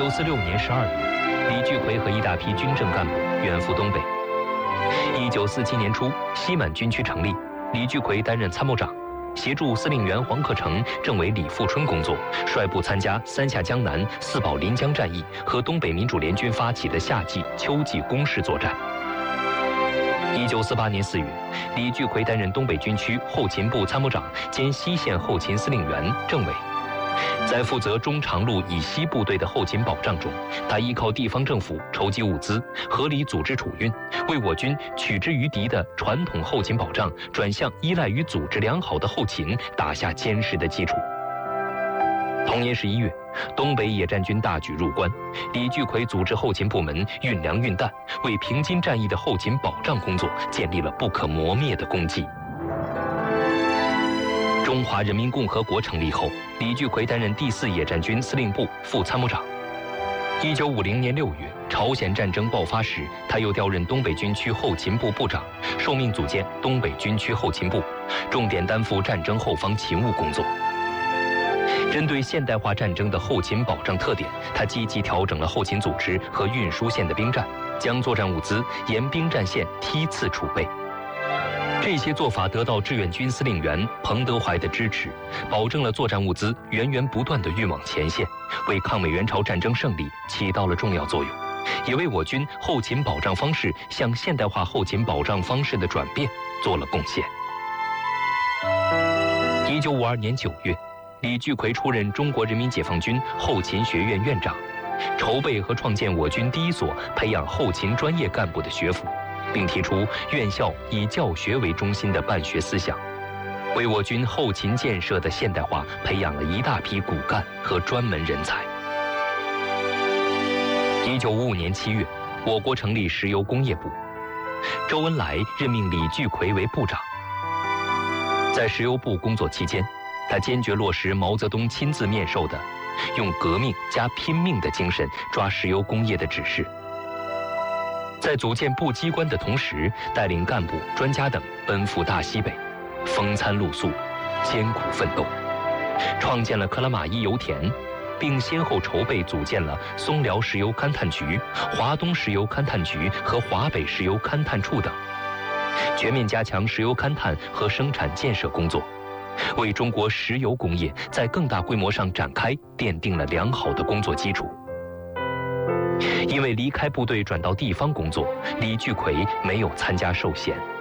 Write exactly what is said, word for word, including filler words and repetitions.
九四六年十二月，李聚奎和一大批军政干部远赴东北。一九四七年初，西满军区成立，李聚奎担任参谋长，协助司令员黄克诚、政委李富春工作，率部参加三下江南、四保临江战役和东北民主联军发起的夏季、秋季攻势作战。一九四八年四月，李聚奎担任东北军区后勤部参谋长兼西线后勤司令员、政委。在负责中长路以西部队的后勤保障中，他依靠地方政府筹集物资，合理组织储运，为我军取之于敌的传统后勤保障转向依赖于组织良好的后勤打下坚实的基础。同年十一月，东北野战军大举入关，李聚奎组织后勤部门运粮运弹，为平津战役的后勤保障工作建立了不可磨灭的功绩。中华人民共和国成立后，李聚奎担任第四野战军司令部副参谋长。一九五零年六月，朝鲜战争爆发时，他又调任东北军区后勤部部长，受命组建东北军区后勤部，重点担负战争后方勤务工作。针对现代化战争的后勤保障特点，他积极调整了后勤组织和运输线的兵站，将作战物资沿兵站线梯次储备。这些做法得到志愿军司令员彭德怀的支持，保证了作战物资源源不断地运往前线，为抗美援朝战争胜利起到了重要作用，也为我军后勤保障方式向现代化后勤保障方式的转变做了贡献。一九五二年九月，李聚奎出任中国人民解放军后勤学院院长，筹备和创建我军第一所培养后勤专业干部的学府，并提出院校以教学为中心的办学思想，为我军后勤建设的现代化培养了一大批骨干和专门人才。一九五五年七月，我国成立石油工业部，周恩来任命李聚奎为部长。在石油部工作期间，他坚决落实毛泽东亲自面授的用革命加拼命的精神抓石油工业的指示。在组建部机关的同时，带领干部、专家等奔赴大西北，风餐露宿，艰苦奋斗，创建了克拉玛依油田，并先后筹备组建了松辽石油勘探局、华东石油勘探局和华北石油勘探处等，全面加强石油勘探和生产建设工作，为中国石油工业在更大规模上展开奠定了良好的工作基础。因为离开部队转到地方工作，李聚奎没有参加授衔。